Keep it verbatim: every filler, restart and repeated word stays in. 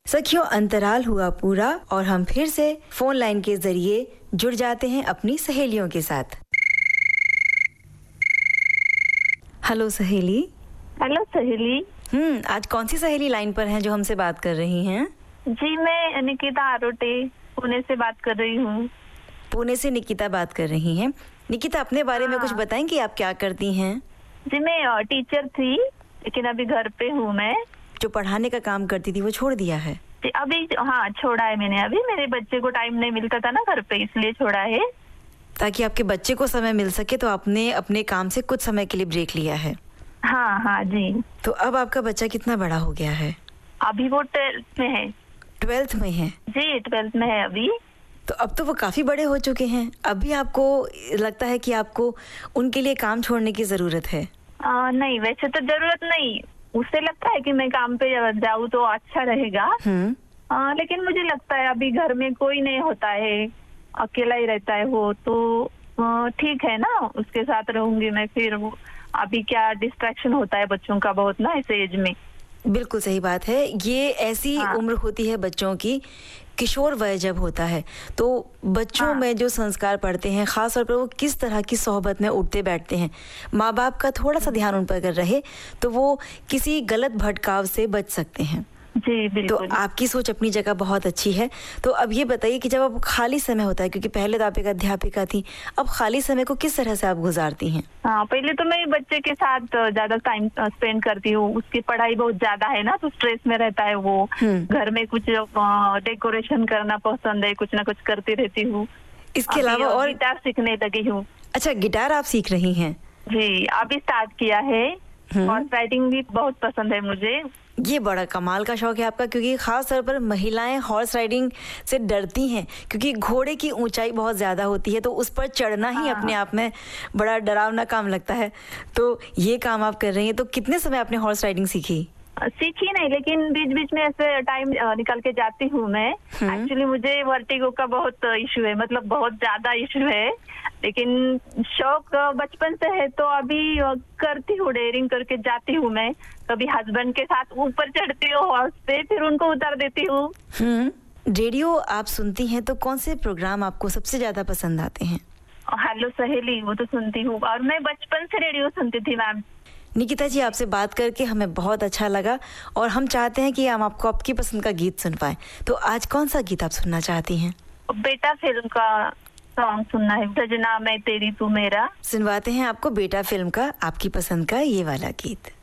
सखियों, अंतराल हुआ पूरा और हम फिर से फोन लाइन के जरिए जुड़ जाते हैं अपनी सहेलियों के साथ। हेलो सहेली। हेलो सहेली। हम्म आज कौन सी सहेली लाइन पर हैं जो हमसे बात कर रही हैं? जी, मैं निकिता आरोटे पुणे से बात कर रही हूँ। पुणे से निकिता बात कर रही हैं। निकिता, अपने बारे हाँ। में कुछ बताएंगी, आप क्या करती हैं? जी, मैं टीचर थी लेकिन अभी घर पे हूँ। मैं जो पढ़ाने का काम करती थी वो छोड़ दिया है? जी, अभी हाँ छोड़ा है मैंने। अभी मेरे बच्चे को टाइम नहीं मिलता था ना घर पे, इसलिए छोड़ा है। ताकि आपके बच्चे को समय मिल सके तो आपने अपने काम से कुछ समय के लिए ब्रेक लिया है। हाँ हाँ जी। तो अब आपका बच्चा कितना बड़ा हो गया है? अभी वो ट्वेल्थ में है। ट्वेल्थ में है? जी, ट्वेल्थ में है अभी। तो अब तो वो काफी बड़े हो चुके हैं। अभी आपको लगता है कि आपको उनके लिए काम छोड़ने की जरूरत है? आ, नहीं, वैसे तो जरूरत नहीं। उससे लगता है कि मैं काम पे जाऊँ तो अच्छा रहेगा। हम्म आ, लेकिन मुझे लगता है अभी घर में कोई नहीं होता है, अकेला ही रहता है वो, तो ठीक है ना, उसके साथ रहूंगी मैं। फिर वो अभी क्या डिस्ट्रैक्शन होता है बच्चों का बहुत ना इस एज में। बिल्कुल सही बात है। ये ऐसी हाँ। उम्र होती है बच्चों की, किशोर वय जब होता है तो बच्चों हाँ। में जो संस्कार पड़ते हैं, खास तौर पर वो किस तरह की सोहबत में उठते बैठते हैं, माँ बाप का थोड़ा सा ध्यान उन पर अगर रहे तो वो किसी गलत भटकाव से बच सकते हैं। जी तो बिल्कुल। आपकी सोच अपनी जगह बहुत अच्छी है। तो अब ये बताइए कि जब आप खाली समय होता है, क्योंकि पहले तो आप एक अध्यापिका थी, अब खाली समय को किस तरह से आप गुजारती हैं? हाँ, पहले तो मैं बच्चे के साथ ज्यादा टाइम स्पेंड करती हूँ। उसकी पढ़ाई बहुत ज्यादा है ना, तो स्ट्रेस में रहता है वो। घर में कुछ डेकोरेशन करना पसंद है, कुछ ना कुछ करती रहती हूँ। इसके अलावा और गिटार सीखने लगी हूँ। अच्छा, गिटार आप सीख रही हैं? जी, अभी स्टार्ट किया है। हॉर्स राइडिंग भी बहुत पसंद है मुझे। ये बड़ा कमाल का शौक है आपका, क्योंकि खास तौर पर महिलाएं हॉर्स राइडिंग से डरती हैं, क्योंकि घोड़े की ऊंचाई बहुत ज्यादा होती है, तो उस पर चढ़ना ही हाँ। अपने आप में बड़ा डरावना काम लगता है। तो ये काम आप कर रही हैं। तो कितने समय आपने हॉर्स राइडिंग सीखी? सीखी नहीं, लेकिन बीच बीच में ऐसे टाइम निकाल के जाती हूँ मैं। एक्चुअली मुझे वर्टिगो का बहुत इशू है, मतलब बहुत ज्यादा इशू है, लेकिन शौक बचपन से है तो अभी करती हूँ। डेयरिंग करके जाती हूँ मैं। कभी हस्बैंड के साथ ऊपर चढ़ती हूँ हॉर्स पे, फिर उनको उतार देती हूँ। हम्म रेडियो आप सुनती हैं तो कौन से प्रोग्राम आपको सबसे ज्यादा पसंद आते हैं? हेलो सहेली, वो तो सुनती हूँ, और मैं बचपन से रेडियो सुनती थी मैम। निकिता जी, आपसे बात करके हमें बहुत अच्छा लगा और हम चाहते हैं कि हम आपको आपकी पसंद का गीत सुन पाएं। तो आज कौन सा गीत आप सुनना चाहती हैं? बेटा फिल्म का सॉन्ग सुनना है, सजना मैं तेरी तू मेरा। सुनवाते हैं आपको बेटा फिल्म का आपकी पसंद का ये वाला गीत।